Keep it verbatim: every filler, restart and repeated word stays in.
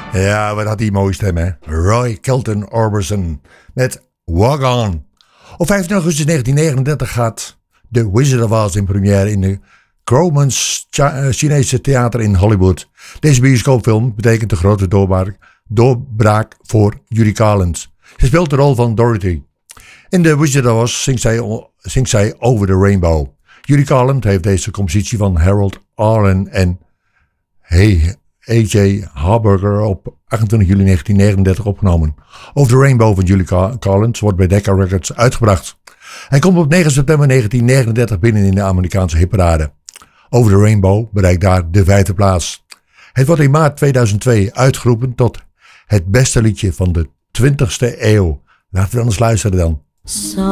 Ja, wat had die mooie stem, hè? Roy Kelton Orbison met Walk On. Op vijftien augustus negentien negenendertig gaat The Wizard of Oz in première in de Grauman's Chinese Theater in Hollywood. Deze bioscoopfilm betekent de grote doorbraak, doorbraak voor Judy Garland. Ze speelt de rol van Dorothy. In The Wizard of Oz zingt zij, zingt zij Over the Rainbow. Judy Garland heeft deze compositie van Harold Arlen en Hey A J Harburger op achtentwintig juli negentien negenendertig opgenomen. Over the Rainbow van Judy Garland wordt bij Decca Records uitgebracht. Hij komt op negen september negentien negenendertig binnen in de Amerikaanse hitparade. Over the Rainbow bereikt daar de vijfde plaats. Het wordt in maart tweeduizend twee uitgeroepen tot het beste liedje van de twintigste eeuw. Laten we dan eens luisteren dan.